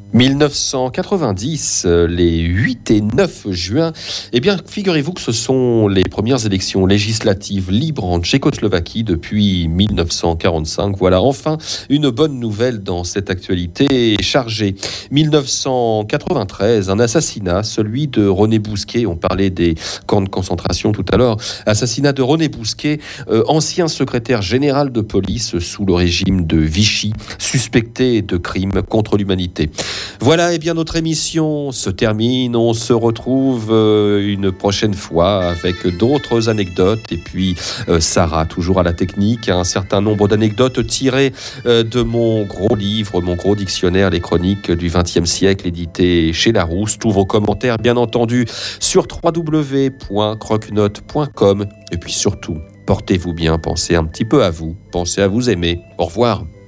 1990, les 8 et 9 juin, eh bien, figurez-vous que ce sont les premières élections législatives libres en Tchécoslovaquie depuis 1945. Voilà, enfin, une bonne nouvelle dans cette actualité chargée. 1993, un assassinat, celui de René Bousquet. On parlait des camps de concentration tout à l'heure. Assassinat de René Bousquet, ancien secrétaire général de police sous le régime de Vichy, suspecté de crimes contre l'humanité. Voilà, et bien notre émission se termine. On se retrouve une prochaine fois avec d'autres anecdotes. Et puis Sarah, toujours à la technique, un certain nombre d'anecdotes tirées de mon gros livre, mon gros dictionnaire, les chroniques du XXe siècle, édité chez Larousse. Tous vos commentaires, bien entendu, sur www.croquenote.com. Et puis surtout, portez-vous bien, pensez un petit peu à vous, pensez à vous aimer. Au revoir.